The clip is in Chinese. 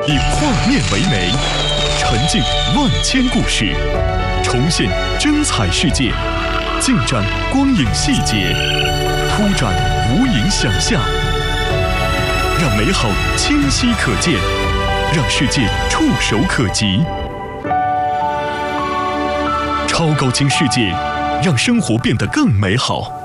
以画面为媒，沉浸万千故事，重现真彩世界，尽展光影细节，铺展无垠想象，让美好清晰可见，让世界触手可及。超高清世界，让生活变得更美好。